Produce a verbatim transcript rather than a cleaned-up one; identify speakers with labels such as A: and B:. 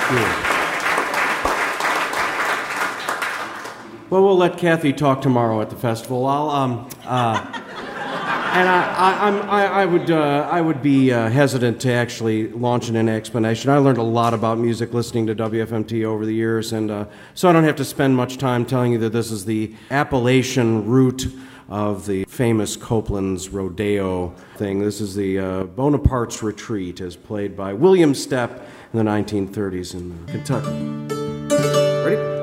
A: Well, we'll let Kathy talk tomorrow at the festival. I'll, um, uh, and I, I, I'm, I, I would, uh, I would be uh, hesitant to actually launch in an explanation. I learned a lot about music listening to W F M T over the years, and uh, so I don't have to spend much time telling you that this is the Appalachian route of the famous Copeland's Rodeo thing. This is the uh, Bonaparte's Retreat, as played by William Stepp in the nineteen thirties in Kentucky. Ready?